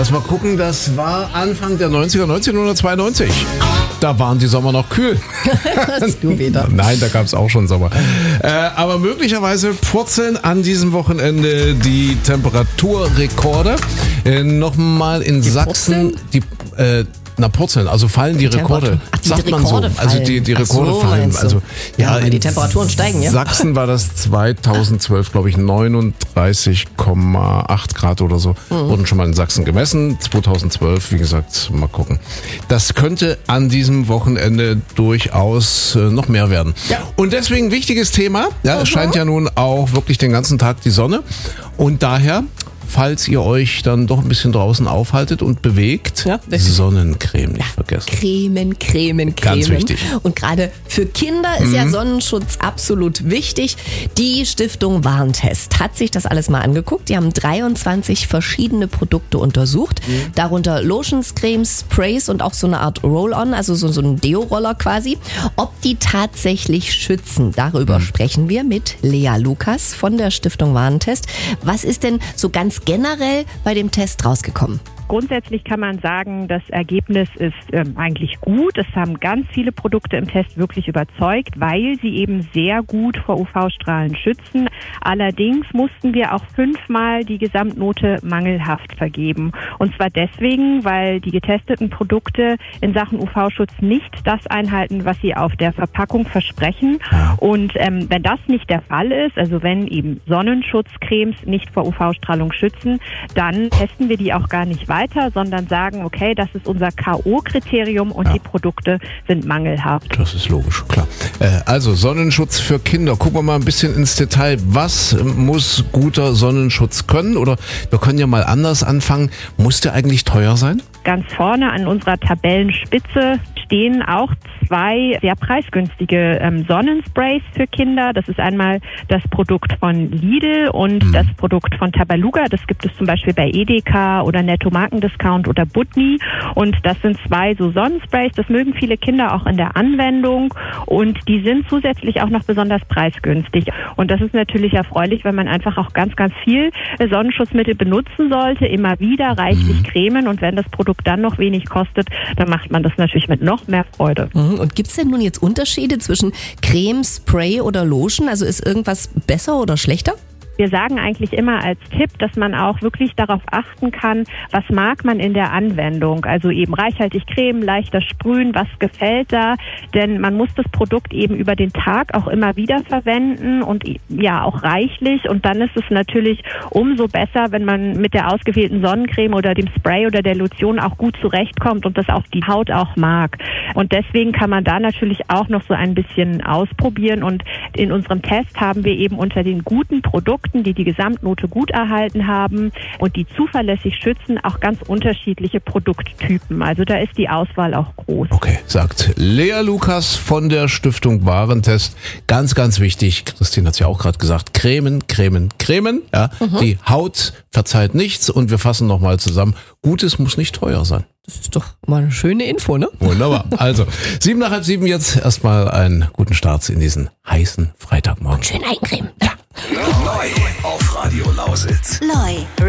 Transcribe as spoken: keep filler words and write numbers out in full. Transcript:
erstmal gucken, das war Anfang der neunziger, neunzehnhundertzweiundneunzig. Da waren die Sommer noch kühl. Du wieder. Nein, da gab es auch schon Sommer. Äh, aber möglicherweise purzeln an diesem Wochenende die Temperaturrekorde. Äh, Nochmal in die Sachsen. Die äh, Na, purzeln, also fallen die, die Rekorde. Ach, die sagt die man so. Rekorde Also die, die Rekorde so, fallen. Also, ja, ja, die Temperaturen steigen, ja. Sachsen war das zweitausendzwölf, glaube ich, neununddreißig Komma acht Grad oder so. Mhm. Wurden schon mal in Sachsen gemessen. zweitausendzwölf, wie gesagt, mal gucken. Das könnte an diesem Wochenende durchaus äh, noch mehr werden. Ja. Und deswegen wichtiges Thema. Ja, mhm. Es scheint ja nun auch wirklich den ganzen Tag die Sonne. Und daher, falls ihr euch dann doch ein bisschen draußen aufhaltet und bewegt, ja, Sonnencreme nicht ja, vergessen. Cremen, Cremen, Cremen. Ganz wichtig. Und gerade für Kinder ist mhm. ja Sonnenschutz absolut wichtig. Die Stiftung Warentest hat sich das alles mal angeguckt. Die haben dreiundzwanzig verschiedene Produkte untersucht. Mhm. Darunter Lotions, Cremes, Sprays und auch so eine Art Roll-On, also so, so ein Deo-Roller quasi. Ob die tatsächlich schützen, darüber mhm. sprechen wir mit Lea Lukas von der Stiftung Warentest. Was ist denn so ganz generell bei dem Test rausgekommen? Grundsätzlich kann man sagen, das Ergebnis ist ähm, eigentlich gut. Es haben ganz viele Produkte im Test wirklich überzeugt, weil sie eben sehr gut vor U V-Strahlen schützen. Allerdings mussten wir auch fünfmal die Gesamtnote mangelhaft vergeben. Und zwar deswegen, weil die getesteten Produkte in Sachen U V-Schutz nicht das einhalten, was sie auf der Verpackung versprechen. Und ähm, wenn das nicht der Fall ist, also wenn eben Sonnenschutzcremes nicht vor U V-Strahlung schützen, dann testen wir die auch gar nicht weiter. Weiter, sondern sagen, okay, das ist unser K O-Kriterium und ja. die Produkte sind mangelhaft. Das ist logisch, klar. Also Sonnenschutz für Kinder. Gucken wir mal ein bisschen ins Detail. Was muss guter Sonnenschutz können? Oder wir können ja mal anders anfangen. Muss der eigentlich teuer sein? Ganz vorne an unserer Tabellenspitze stehen auch zwei sehr preisgünstige ähm, Sonnensprays für Kinder. Das ist einmal das Produkt von Lidl und mhm. das Produkt von Tabaluga. Das gibt es zum Beispiel bei Edeka oder Netto Markendiscount oder Budni. Und das sind zwei so Sonnensprays. Das mögen viele Kinder auch in der Anwendung. Und die sind zusätzlich auch noch besonders preisgünstig. Und das ist natürlich erfreulich, weil man einfach auch ganz, ganz viel Sonnenschutzmittel benutzen sollte. Immer wieder reichlich mhm. cremen. Und wenn das Produkt dann noch wenig kostet, dann macht man das natürlich mit noch mehr Freude. Und gibt es denn nun jetzt Unterschiede zwischen Creme, Spray oder Lotion? Also ist irgendwas besser oder schlechter? Wir sagen eigentlich immer als Tipp, dass man auch wirklich darauf achten kann, was mag man in der Anwendung. Also eben reichhaltig cremen, leichter sprühen, was gefällt da. Denn man muss das Produkt eben über den Tag auch immer wieder verwenden und ja auch reichlich. Und dann ist es natürlich umso besser, wenn man mit der ausgewählten Sonnencreme oder dem Spray oder der Lotion auch gut zurechtkommt und das auch die Haut auch mag. Und deswegen kann man da natürlich auch noch so ein bisschen ausprobieren. Und in unserem Test haben wir eben unter den guten Produkten, die die Gesamtnote gut erhalten haben und die zuverlässig schützen, auch ganz unterschiedliche Produkttypen. Also da ist die Auswahl auch groß. Okay, sagt Lea Lukas von der Stiftung Warentest. Ganz, ganz wichtig, Christine hat es ja auch gerade gesagt, cremen, cremen, cremen. Ja, mhm. Die Haut verzeiht nichts und wir fassen nochmal zusammen. Gutes muss nicht teuer sein. Das ist doch mal eine schöne Info, ne? Wunderbar. Also, sieben nach halb sieben jetzt erstmal einen guten Start in diesen heißen Freitagmorgen. Und schön eincremen. Ja. Neu auf Radio Lausitz. Neu.